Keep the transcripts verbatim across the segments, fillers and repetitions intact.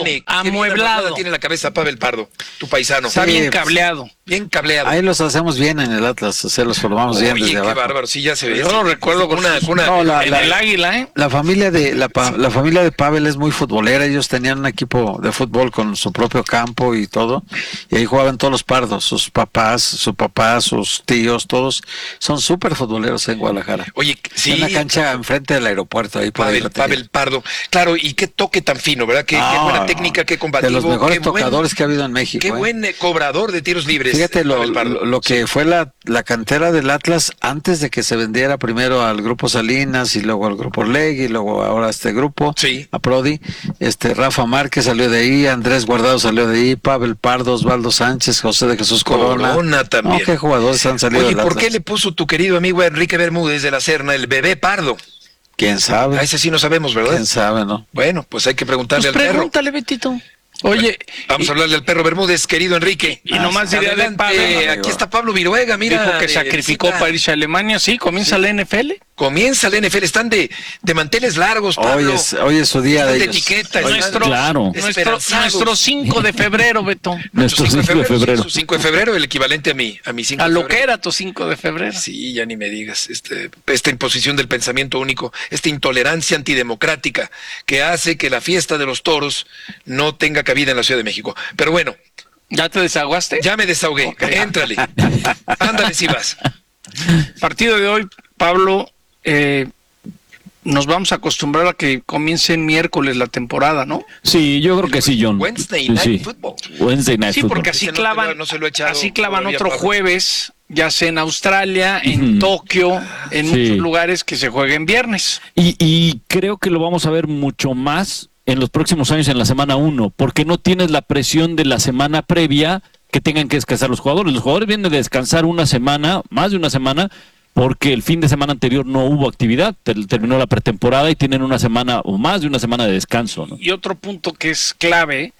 tiene, amueblado. Tiene la cabeza Pavel Pardo, tu paisano. Está Sí, bien cableado. Bien cableado. Ahí los hacemos bien en el Atlas, o sea, los formamos Oye, bien desde qué abajo. bárbaro, sí, ya se ve. Yo lo recuerdo con una, con una No, la- en la- el Águila, ¿eh? La familia de la, pa- la familia de Pavel es muy futbolera. Ellos tenían un equipo de fútbol con su propio campo y todo, y ahí jugaban todos los Pardos, sus papás, su papá, sus tíos, todos son súper futboleros en Guadalajara. Oye, sí. En una cancha enfrente del aeropuerto ahí por ahí Pavel, la tenía. Pavel Pardo. Claro, y qué toque tan fino, ¿verdad? Qué, No, qué buena técnica, qué combativo. de los mejores qué buen- tocadores que ha habido en México. Qué ¿eh? buen eh, cobrador de tiros libres. Fíjate lo, Pavel Pardo. lo, lo que fue la, la cantera del Atlas antes de que se vendiera primero al grupo Salinas y luego al grupo Legui y luego ahora a este grupo, Sí. a Prodi. Este Rafa Márquez salió de ahí, Andrés Guardado salió de ahí, Pavel Pardo, Osvaldo Sánchez, José de Jesús Corona. Corona también. No, qué jugadores han salido Oye, del ¿por Atlas? qué le puso tu querido amigo Enrique Bermúdez de la Serna el bebé Pardo? ¿Quién sabe? A ese sí no sabemos, ¿verdad? ¿Quién sabe, no? Bueno, pues hay que preguntarle Pues al perro. pregúntale, Betito. Oye, Vamos y- a hablarle al perro Bermúdez, querido Enrique. Y nomás diría de Adelante, Pavel, aquí está Pablo Viruega, mira. dijo que de sacrificó visita. para irse a Alemania, sí, comienza la N F L. Comienza el N F L, están de, de manteles largos, Pablo. Hoy es, hoy es su día Están de de ellos. etiqueta. Hoy- Nuestro, claro. nuestro, Esperanzados. nuestro cinco de febrero, Beto. Nuestro cinco de febrero. Su cinco de febrero, el equivalente a mi, a mi cinco A de lo febrero. que era tu cinco de febrero. Sí, ya ni me digas. Este, esta imposición del pensamiento único, esta intolerancia antidemocrática que hace que la fiesta de los toros no tenga cabida en la Ciudad de México. Pero bueno, ¿Ya te desaguaste? ya me desahogué. Ok. Éntrale. Ándale si vas. Partido de hoy, Pablo, eh, nos vamos a acostumbrar a que comience en miércoles la temporada, ¿no? Sí, yo creo que sí, John. Wednesday Night Sí. Football. Wednesday Night Sí, Football. porque así Ese no te clavan, lo- no se lo he echado así clavan todavía, otro Pablo. jueves, ya sea en Australia, en Ujú. Tokio, en Sí. muchos lugares que se jueguen viernes. Y, y creo que lo vamos a ver mucho más en los próximos años en la semana uno, porque no tienes la presión de la semana previa que tengan que descansar los jugadores. Los jugadores vienen de descansar una semana, más de una semana, porque el fin de semana anterior no hubo actividad, ter- terminó la pretemporada y tienen una semana o más de una semana de descanso, ¿no? Y otro punto que es clave,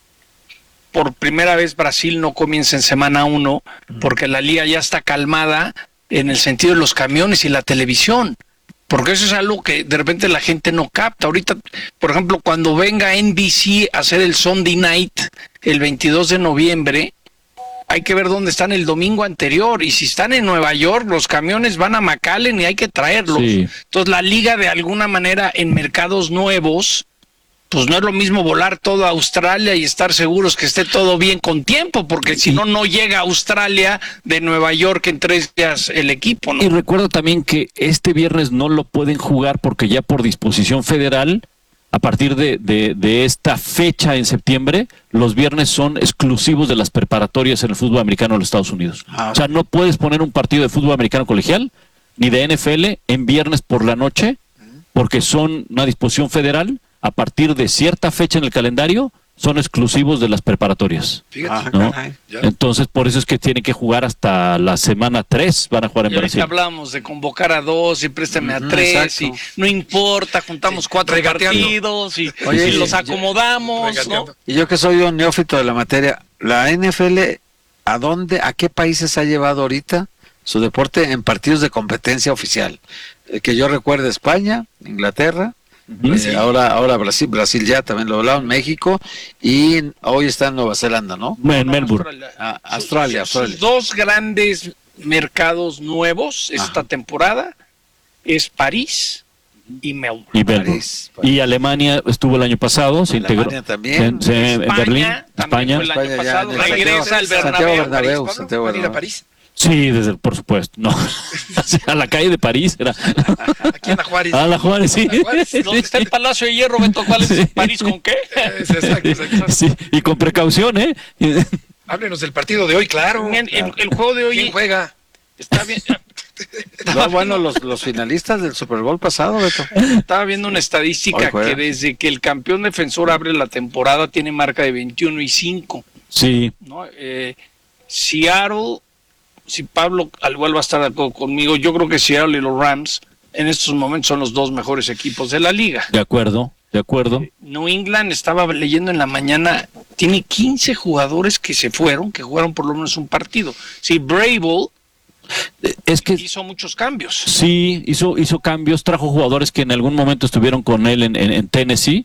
por primera vez Brasil no comienza en semana uno, porque la liga ya está calmada en el sentido de los camiones y la televisión. Porque eso es algo que de repente la gente no capta. Ahorita, por ejemplo, cuando venga N B C a hacer el Sunday Night el veintidós de noviembre, hay que ver dónde están el domingo anterior. Y si están en Nueva York, los camiones van a McAllen y hay que traerlos. Sí. Entonces la liga de alguna manera en mercados nuevos, pues no es lo mismo volar todo a Australia y estar seguros que esté todo bien con tiempo, porque si no, no llega a Australia de Nueva York en tres días el equipo, ¿no? Y recuerdo también que este viernes no lo pueden jugar porque ya por disposición federal, a partir de, de, de esta fecha en septiembre, los viernes son exclusivos de las preparatorias en el fútbol americano de los Estados Unidos. Ah, O sea, no puedes poner un partido de fútbol americano colegial ni de N F L en viernes por la noche porque son una disposición federal. A partir de cierta fecha en el calendario, son exclusivos de las preparatorias. Fíjate. Ah, ¿no? caray. Ya. Entonces, por eso es que tienen que jugar hasta la semana tres, van a jugar en Y ahorita Brasil. hablamos de convocar a dos y préstame Ujú, a tres exacto. y no importa, juntamos Sí, cuatro regateando. partidos y, Oye, y los yo- acomodamos, ¿no? Regateando. Y yo que soy un neófito de la materia, ¿la N F L a dónde, a qué países ha llevado ahorita su deporte en partidos de competencia oficial? Eh, que yo recuerde España, Inglaterra, Ujú. eh, ahora ahora Brasil, Brasil ya también lo hablaron, México y hoy está en Nueva Zelanda, ¿no? En Melbourne. Australia. Ah, Australia, Sus- sus Australia. dos grandes mercados nuevos esta Ajá. temporada es París y Melbourne. Y Melbourne. París, París. Y Alemania estuvo el año pasado, se integró. Alemania también. En, se- en España, Berlín, también España. fue el año España ya pasado, en el regresa Santiago- al Santiago Bernabéu. Bernabéu. París, Santiago Pablo, ¿van a ir a Bernabéu. París? Sí, desde, por supuesto. No. A la calle de París era. Aquí en la Juárez. A la Juárez, sí. La Juárez. ¿Dónde está el Palacio de Hierro, Beto? ¿Cuál es Sí. París con qué? Es exacto, exacto. Sí, y con precaución, ¿eh? Háblenos del partido de hoy, claro. El, el- el juego de ¿Quién hoy juega? está bien. No, bueno, los, los finalistas del Super Bowl pasado, Beto. Estaba viendo una estadística Hoy juega. que desde que el campeón defensor abre la temporada tiene marca de veintiuno y cinco, Sí. ¿no? Eh, Seattle, si Pablo al igual va a estar de acuerdo conmigo, yo creo que Seattle y los Rams en estos momentos son los dos mejores equipos de la liga. De acuerdo, de acuerdo. New England, estaba leyendo en la mañana, tiene quince jugadores que se fueron, que jugaron por lo menos un partido. Sí, Vrabel Es que hizo muchos cambios. sí, hizo, hizo cambios, trajo jugadores que en algún momento estuvieron con él en, en, en Tennessee,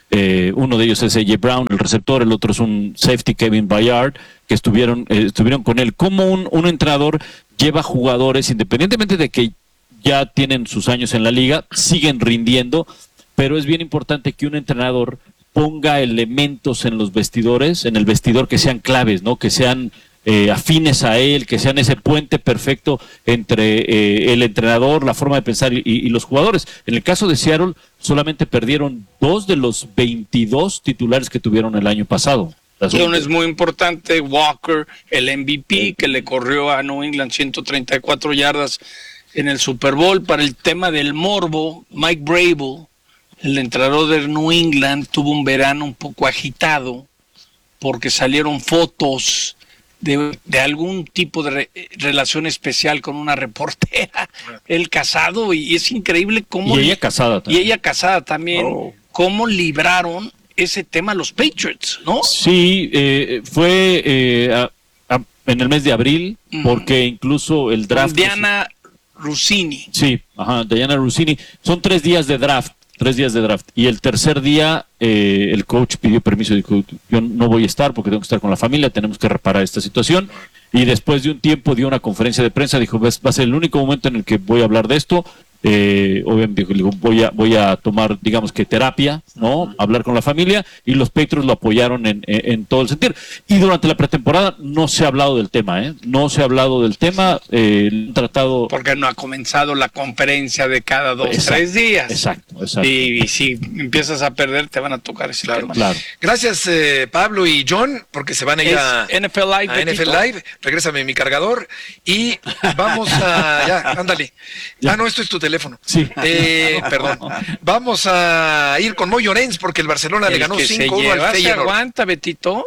eh, uno de ellos es A J Brown, el receptor, el otro es un safety, Kevin Bayard, que estuvieron, eh, estuvieron con él. Como un, un entrenador lleva jugadores, independientemente de que ya tienen sus años en la liga, siguen rindiendo, pero es bien importante que un entrenador ponga elementos en los vestidores, en el vestidor que sean claves, ¿no? Que sean eh, afines a él, que sean ese puente perfecto entre eh, el entrenador, la forma de pensar y, y los jugadores. En el caso de Seattle, solamente perdieron dos de los veintidós titulares que tuvieron el año pasado. Es muy importante Walker, el M V P, que le corrió a New England ciento treinta y cuatro yardas en el Super Bowl. Para el tema del morbo, Mike Vrabel, el entrenador de New England, tuvo un verano un poco agitado porque salieron fotos de, de algún tipo de re, relación especial con una reportera, él casado, y es increíble cómo... Y ella casada también. Y ella casada también, oh. cómo libraron ese tema los Patriots, ¿no? Sí, eh, fue eh, a, a, en el mes de abril, uh-huh. porque incluso el draft... Diana Russini. Sí, ajá, Diana Russini. Son tres días de draft. Tres días de draft. Y el tercer día eh, el coach pidió permiso, dijo, yo no voy a estar porque tengo que estar con la familia, tenemos que reparar esta situación. Y después de un tiempo dio una conferencia de prensa, dijo, va a ser el único momento en el que voy a hablar de esto. Eh, obviamente dijo, voy a, voy a tomar, digamos que terapia, ¿no? Hablar con la familia, y los Patriots lo apoyaron en, en, en todo el sentido. Y durante la pretemporada no se ha hablado del tema, ¿eh? No se ha hablado del tema, eh, han tratado... Porque no ha comenzado la conferencia de cada dos, exacto, tres días. Exacto, exacto. Y, y si empiezas a perder, te van a tocar ese claro, tema. Claro. Gracias, eh, Pablo y John, porque se van a ir es a, N F L Live, a N F L Live. Regrésame mi cargador y vamos a... Ya, ándale. Ya. Ah, no, esto es tu teléfono. Sí. Eh, perdón. Vamos a ir con Moy Llorens porque el Barcelona el le ganó cinco uno al Feyenoord. ¿Se aguanta, Betito?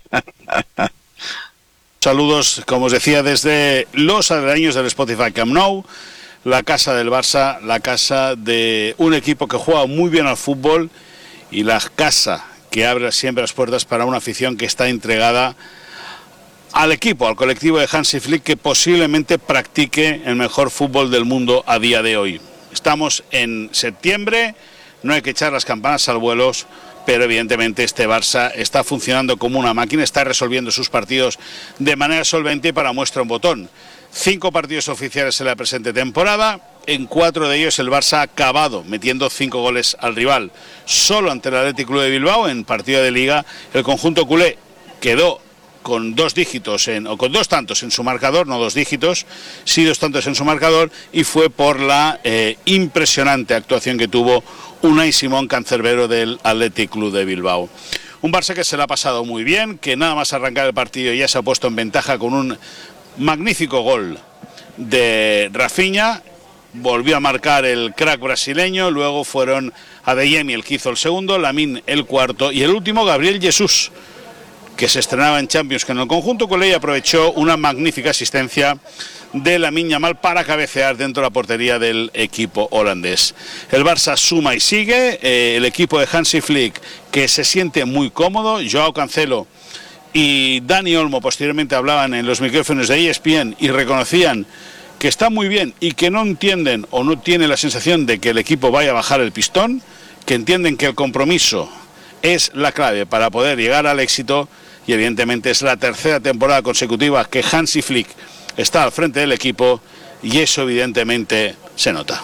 Saludos, como os decía, desde los aledaños del Spotify Camp Nou, la casa del Barça, la casa de un equipo que juega muy bien al fútbol y la casa que abre siempre las puertas para una afición que está entregada al equipo, al colectivo de Hansi Flick, que posiblemente practique el mejor fútbol del mundo a día de hoy. Estamos en septiembre, no hay que echar las campanas al vuelo, pero evidentemente este Barça está funcionando como una máquina, está resolviendo sus partidos de manera solvente y para muestra un botón. Cinco partidos oficiales en la presente temporada, en cuatro de ellos el Barça ha acabado metiendo cinco goles al rival. Solo ante el Athletic Club de Bilbao, en partido de Liga, el conjunto culé quedó con dos dígitos en, o con dos tantos en su marcador, no dos dígitos, sí dos tantos en su marcador, y fue por la eh, impresionante actuación que tuvo Unai Simón, cancerbero del Athletic Club de Bilbao. Un Barça que se le ha pasado muy bien, que nada más arrancar el partido ya se ha puesto en ventaja con un magnífico gol de Rafinha, volvió a marcar el crack brasileño, luego fueron Adeyemi el que hizo el segundo, Lamine el cuarto y el último Gabriel Jesús, que se estrenaba en Champions con el conjunto culé y aprovechó una magnífica asistencia de Lamine Yamal para cabecear dentro de la portería del equipo holandés. El Barça suma y sigue, eh, el equipo de Hansi Flick, que se siente muy cómodo. Joao Cancelo y Dani Olmo posteriormente hablaban en los micrófonos de E S P N y reconocían que está muy bien y que no entienden o no tienen la sensación de que el equipo vaya a bajar el pistón, que entienden que el compromiso es la clave para poder llegar al éxito. Y evidentemente es la tercera temporada consecutiva que Hansi Flick está al frente del equipo y eso evidentemente se nota.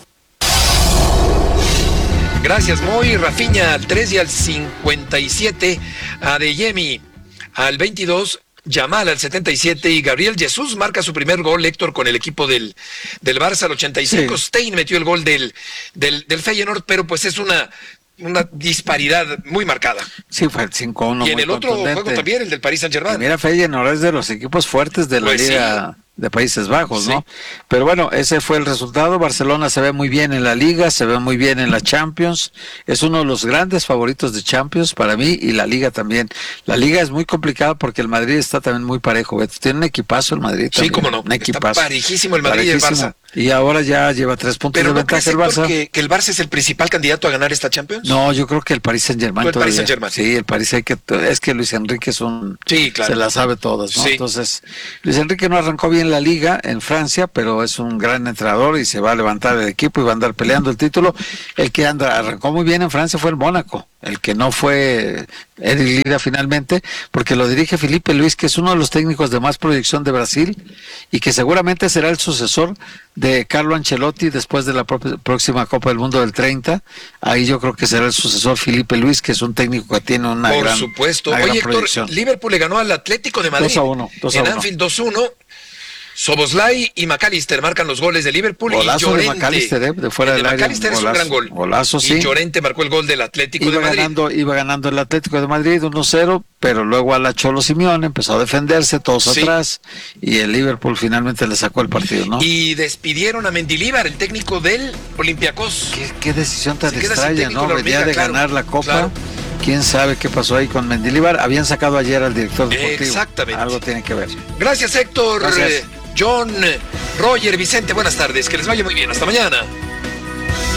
Gracias, Moy. Rafinha al tres y al cincuenta y siete, Adeyemi al veintidós, Yamal al setenta y siete y Gabriel Jesús marca su primer gol, Héctor, con el equipo del, del Barça al ochenta y cinco. Sí. Stein metió el gol del, del, del Feyenoord, pero pues es una... una disparidad muy marcada. Sí, fue el cinco uno. Y en el otro juego también, el del Paris Saint-Germain. Mira, Feyenoord es de los equipos fuertes de la pues Liga sí. de Países Bajos, sí. ¿no? Pero bueno, ese fue el resultado. Barcelona se ve muy bien en la Liga, se ve muy bien en la Champions. Es uno de los grandes favoritos de Champions para mí y la Liga también. La Liga es muy complicada porque el Madrid está también muy parejo. Beto. Tiene un equipazo el Madrid también. Sí, cómo no. Un equipazo. Está parejísimo el Madrid parejísimo. y el Barça. Y ahora ya lleva tres puntos Pero de ¿no ventaja el crees, Barça. Que, que el Barça es el principal candidato a ganar esta Champions? No, yo creo que el Paris Saint-Germain. El Paris Saint-Germain. Sí, el Paris hay que es que Luis Enrique es un sí, claro. se la sabe todas, ¿no? Sí. Entonces, Luis Enrique no arrancó bien la Liga en Francia, pero es un gran entrenador y se va a levantar el equipo y va a andar peleando el título. El que anda arrancó muy bien en Francia fue el Mónaco. el que no fue Eric Lira finalmente, porque lo dirige Felipe Luis, que es uno de los técnicos de más proyección de Brasil y que seguramente será el sucesor de Carlo Ancelotti después de la pro- próxima Copa del Mundo del treinta. Ahí yo creo que será el sucesor Felipe Luis, que es un técnico que tiene una Por gran, supuesto. una Oye, gran Héctor, proyección. Liverpool le ganó al Atlético de Madrid dos a uno, dos a en uno. Anfield dos uno. Soboslai y McAllister marcan los goles de Liverpool. Golazo y Llorente, de McAllister, ¿eh? De fuera el de del área. McAllister es un Golazo, gran gol. golazo, sí. Y Llorente marcó el gol del Atlético Iba de Madrid. ganando, iba ganando el Atlético de Madrid uno cero, pero luego a la Cholo Simeone empezó a defenderse, todos Sí. atrás, y el Liverpool finalmente le sacó el partido, ¿no? Y despidieron a Mendilibar, el técnico del Olympiacos. ¿Qué, qué decisión tan Se queda sin extraña, técnico ¿no? la Venía hormiga, de claro, ganar la Copa. claro. ¿Quién sabe qué pasó ahí con Mendilibar? Habían sacado ayer al director deportivo. Exactamente. Algo tiene que ver. Gracias, Héctor. Gracias. Eh, John, Roger, Vicente, buenas tardes. Que les vaya muy bien. Hasta mañana.